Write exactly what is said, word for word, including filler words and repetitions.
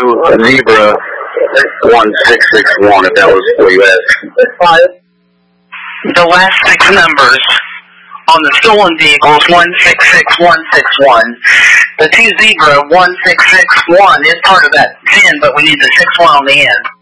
Zebra one six six one, if that was what you asked. The last six numbers on the stolen vehicles, one six six one six one. The two Zebra one six six one is part of that ten, but we need the six one on the end.